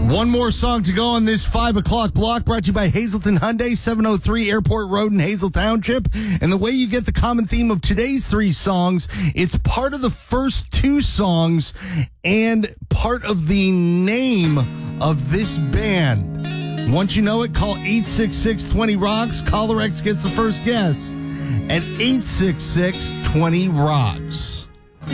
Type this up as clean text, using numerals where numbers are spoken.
One more song to go on this 5 o'clock block, brought to you by Hazleton Hyundai, 703 Airport Road in Hazel Township. And the way you get the common theme of today's three songs, it's part of the first two songs and part of the name of this band. Once you know it, call 866-20-ROCKS. Caller X gets the first guess at 866-20-ROCKS.